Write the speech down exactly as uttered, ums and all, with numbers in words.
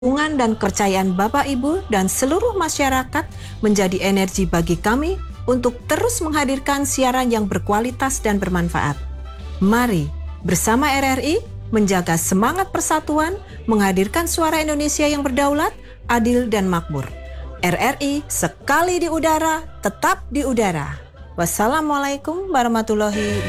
dukungan dan kepercayaan Bapak Ibu dan seluruh masyarakat menjadi energi bagi kami untuk terus menghadirkan siaran yang berkualitas dan bermanfaat. Mari bersama R R I menjaga semangat persatuan, menghadirkan suara Indonesia yang berdaulat, adil dan makmur. R R I sekali di udara, tetap di udara. Wassalamualaikum warahmatullahi wabarakatuh.